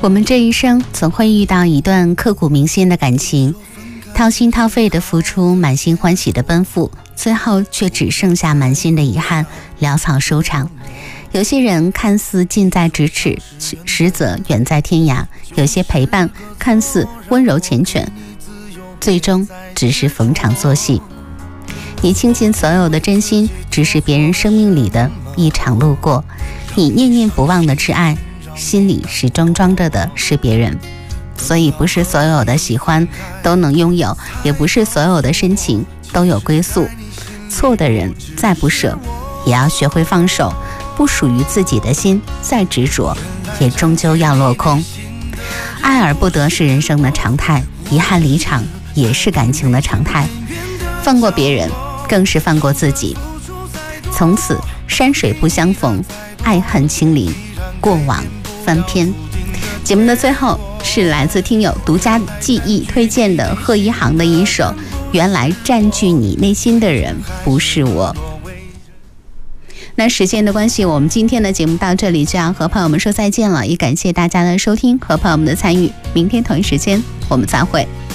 我们这一生总会遇到一段刻骨铭心的感情，掏心掏肺的付出，满心欢喜的奔赴，最后却只剩下满心的遗憾，潦草收场。有些人看似近在咫尺，实则远在天涯；有些陪伴看似温柔缱绻，最终只是逢场作戏。你倾尽所有的真心，只是别人生命里的一场路过；你念念不忘的挚爱，心里始终装着的是别人。所以不是所有的喜欢都能拥有，也不是所有的深情都有归宿。错的人再不舍，也要学会放手。不属于自己的心再执着，也终究要落空。爱而不得是人生的常态，遗憾离场也是感情的常态。放过别人更是放过自己。从此山水不相逢，爱恨清零，过往翻篇。节目的最后是来自听友独家记忆推荐的贺一航的一首《原来占据你内心的人不是我》。那时间的关系，我们今天的节目到这里就要和朋友们说再见了，也感谢大家的收听和朋友们的参与。明天同一时间我们再会。